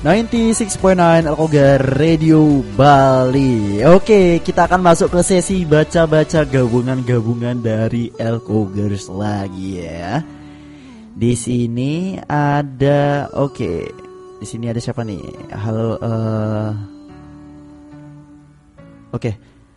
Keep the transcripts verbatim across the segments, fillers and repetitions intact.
sembilan puluh enam koma sembilan Alkogar Radio Bali. Oke, kita akan masuk ke sesi baca-baca gabungan-gabungan dari Alkogers lagi ya. Di sini ada, oke, di sini ada siapa nih? Halo, uh, oke.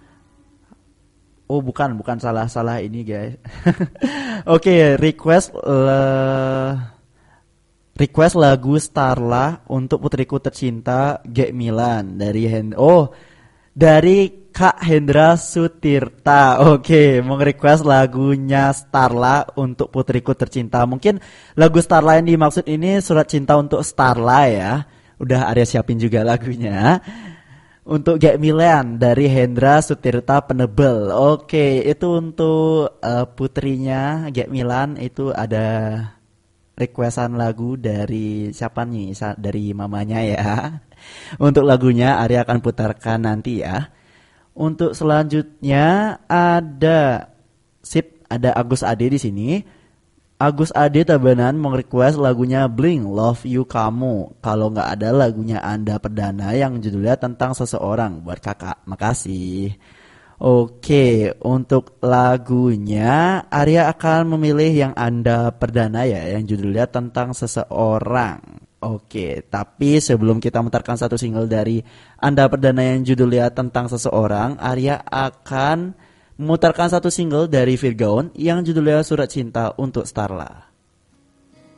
Oh bukan, bukan salah-salah ini guys. Oke, request uh, request lagu Starla untuk putriku tercinta Gek Milan dari Hen Oh, dari Kak Hendra Sutirta. Oke, mau request lagunya Starla untuk putriku tercinta. Mungkin lagu Starla yang dimaksud ini Surat Cinta untuk Starla ya. Udah Arya siapin juga lagunya. Untuk Gek Milan dari Hendra Sutirta Penebel. Oke, itu untuk uh, putrinya Gek Milan. Itu ada requestan lagu dari siapa nih? Dari mamanya ya. Untuk lagunya Arya akan putarkan nanti ya. Untuk selanjutnya ada sip, ada Agus Ade di sini. Agus Ade Tabanan meng-request lagunya Blink Love You Kamu. Kalau nggak ada lagunya Anda Perdana yang judulnya tentang seseorang buat kakak. Makasih. Oke, untuk lagunya Arya akan memilih yang Anda Perdana ya, yang judulnya tentang seseorang. Oke, tapi sebelum kita memutarkan satu single dari Anda Perdana yang judulnya tentang seseorang, Arya akan memutarkan satu single dari Virgaon yang judulnya Surat Cinta untuk Starla.